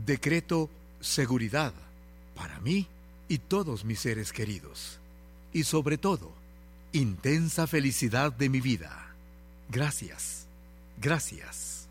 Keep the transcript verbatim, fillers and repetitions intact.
Decreto seguridad para mí y todos mis seres queridos. Y sobre todo, intensa felicidad de mi vida. Gracias, gracias.